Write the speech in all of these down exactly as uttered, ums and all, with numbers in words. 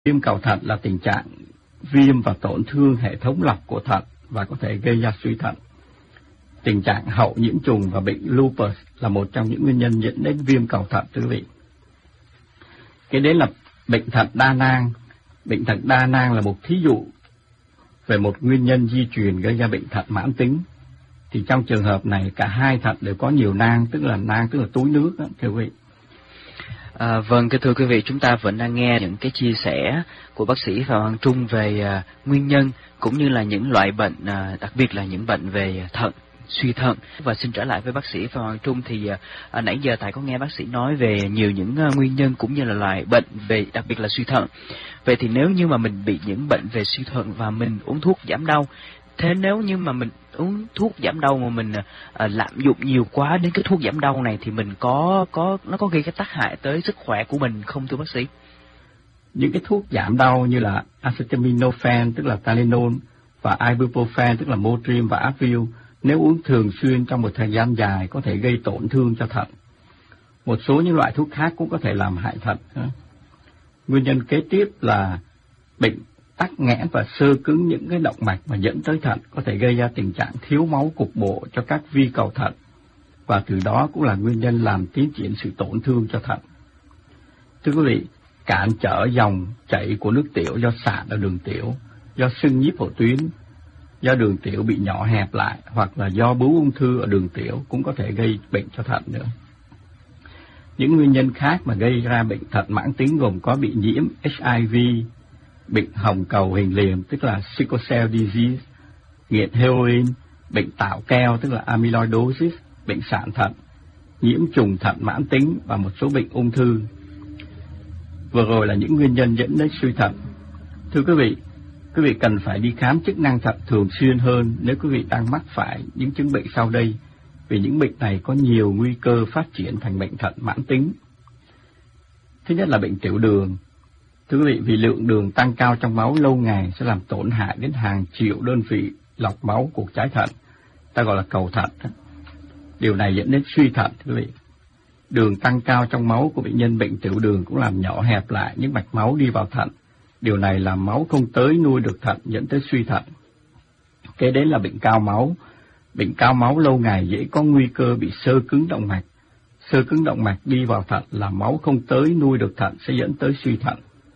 Viêm cầu thận là tình trạng viêm và tổn thương hệ thống lọc của thận và có thể gây ra suy thận. Tình trạng hậu nhiễm trùng và bệnh lupus là một trong những nguyên nhân dẫn đến viêm cầu thận, thưa quý vị. Cái đấy là bệnh thận đa nang. Bệnh thận đa nang là một thí dụ về một nguyên nhân di truyền gây ra bệnh thận mãn tính. Thì trong trường hợp này cả hai thận đều có nhiều nang, tức là nang tức là túi nước đó, thưa quý vị. À, vâng, kính thưa quý vị, chúng ta vẫn đang nghe những cái chia sẻ của bác sĩ Phạm Hoàng Trung về à, nguyên nhân cũng như là những loại bệnh, à, đặc biệt là những bệnh về thận, suy thận. Và xin trở lại với bác sĩ Phạm Hoàng Trung thì à, nãy giờ Tài có nghe bác sĩ nói về nhiều những à, nguyên nhân cũng như là loại bệnh về đặc biệt là suy thận. Vậy thì nếu như mà mình bị những bệnh về suy thận và mình uống thuốc giảm đau, thế nếu như mà mình uống thuốc giảm đau mà mình à, lạm dụng nhiều quá đến cái thuốc giảm đau này thì mình có có nó có gây cái tác hại tới sức khỏe của mình không, thưa bác sĩ? Những cái thuốc giảm đau như là acetaminophen tức là Tylenol và ibuprofen tức là Motrin và Advil nếu uống thường xuyên trong một thời gian dài có thể gây tổn thương cho thận. Một số những loại thuốc khác cũng có thể làm hại thận. Nguyên nhân kế tiếp là bệnh tắc nghẽn và xơ cứng những cái động mạch mà dẫn tới thận có thể gây ra tình trạng thiếu máu cục bộ cho các vi cầu thận và từ đó cũng là nguyên nhân làm tiến triển sự tổn thương cho thận. Thưa quý vị, cản trở dòng chảy của nước tiểu do sạn ở đường tiểu, do sưng nhíp hậu tuyến, do đường tiểu bị nhỏ hẹp lại hoặc là do bướu ung thư ở đường tiểu cũng có thể gây bệnh cho thận nữa. Những nguyên nhân khác mà gây ra bệnh thận mãn tính gồm có bị nhiễm H I V, bệnh hồng cầu hình liềm tức là sickle cell disease, nghiện heroin, bệnh tạo keo tức là amyloidosis, bệnh sạn thận, nhiễm trùng thận mãn tính và một số bệnh ung thư. Vừa rồi là những nguyên nhân dẫn đến suy thận. Thưa quý vị, quý vị cần phải đi khám chức năng thận thường xuyên hơn nếu quý vị đang mắc phải những chứng bệnh sau đây, vì những bệnh này có nhiều nguy cơ phát triển thành bệnh thận mãn tính. Thứ nhất là bệnh tiểu đường. Thưa quý vị, vì lượng đường tăng cao trong máu lâu ngày sẽ làm tổn hại đến hàng triệu đơn vị lọc máu của trái thận, ta gọi là cầu thận. Điều này dẫn đến suy thận, thưa quý vị. Đường tăng cao trong máu của bệnh nhân bệnh tiểu đường cũng làm nhỏ hẹp lại những mạch máu đi vào thận. Điều này làm máu không tới nuôi được thận, dẫn tới suy thận. Kế đến là bệnh cao máu. Bệnh cao máu lâu ngày dễ có nguy cơ bị xơ cứng động mạch. Xơ cứng động mạch đi vào thận làm máu không tới nuôi được thận sẽ dẫn tới suy thận.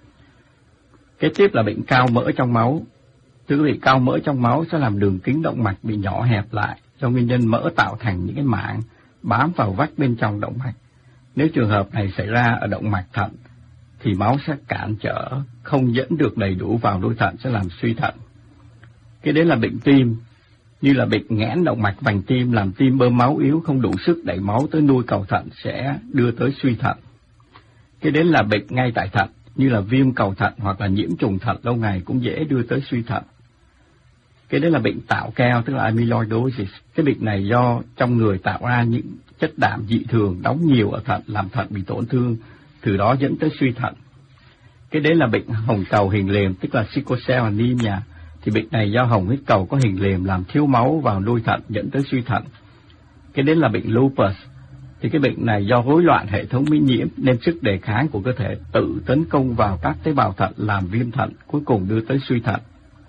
Kế tiếp là bệnh cao mỡ trong máu. Thưa quý vị, cao mỡ trong máu sẽ làm đường kính động mạch bị nhỏ hẹp lại do nguyên nhân mỡ tạo thành những cái mảng bám vào vách bên trong động mạch. Nếu trường hợp này xảy ra ở động mạch thận thì máu sẽ cản trở, không dẫn được đầy đủ vào đuôi thận sẽ làm suy thận. Cái đấy là bệnh tim, như là bệnh nghẽn động mạch vành tim làm tim bơm máu yếu không đủ sức đẩy máu tới nuôi cầu thận sẽ đưa tới suy thận. Cái đấy là bệnh ngay tại thận, như là viêm cầu thận hoặc là nhiễm trùng thận lâu ngày cũng dễ đưa tới suy thận. Cái đấy là bệnh tạo keo tức là amyloidosis. Cái bệnh này do trong người tạo ra những chất đạm dị thường đóng nhiều ở thận làm thận bị tổn thương, từ đó dẫn tới suy thận. Cái đấy là bệnh hồng cầu hình liềm tức là sickle cell anemia. Thì bệnh này do hồng huyết cầu có hình liềm làm thiếu máu vào nuôi thận dẫn tới suy thận. Cái đấy là bệnh lupus. Thì cái bệnh này do rối loạn hệ thống miễn nhiễm nên sức đề kháng của cơ thể tự tấn công vào các tế bào thận làm viêm thận, cuối cùng đưa tới suy thận.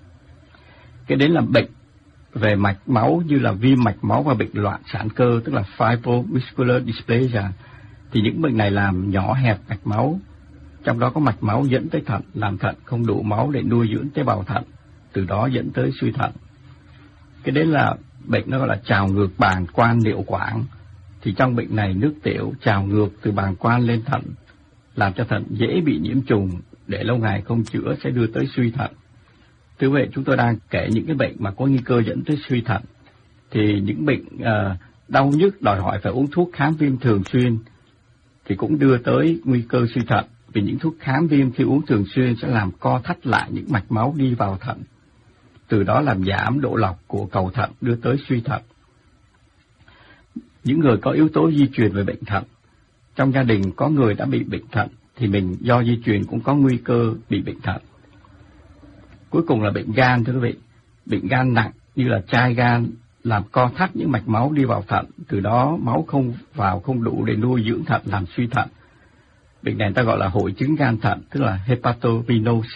Cái đấy là bệnh về mạch máu như là viêm mạch máu và bệnh loạn sản cơ tức là fibromuscular dysplasia. Thì những bệnh này làm nhỏ hẹp mạch máu, trong đó có mạch máu dẫn tới thận, làm thận không đủ máu để nuôi dưỡng tế bào thận, từ đó dẫn tới suy thận. Cái đấy là bệnh nó gọi là trào ngược bàng quang niệu quản. Thì trong bệnh này nước tiểu trào ngược từ bàng quang lên thận, làm cho thận dễ bị nhiễm trùng, để lâu ngày không chữa sẽ đưa tới suy thận. Thưa quý vị, chúng tôi đang kể những cái bệnh mà có nguy cơ dẫn tới suy thận. Thì những bệnh uh, đau nhức đòi hỏi phải uống thuốc kháng viêm thường xuyên thì cũng đưa tới nguy cơ suy thận. Vì những thuốc kháng viêm khi uống thường xuyên sẽ làm co thắt lại những mạch máu đi vào thận, từ đó làm giảm độ lọc của cầu thận đưa tới suy thận. Những người có yếu tố di truyền về bệnh thận, trong gia đình có người đã bị bệnh thận thì mình do di truyền cũng có nguy cơ bị bệnh thận. Cuối cùng là bệnh gan, thưa quý vị. Bệnh gan nặng như là chai gan làm co thắt những mạch máu đi vào thận, từ đó máu không vào không đủ để nuôi dưỡng thận làm suy thận. Bệnh này ta gọi là hội chứng gan thận, tức là hepatorenal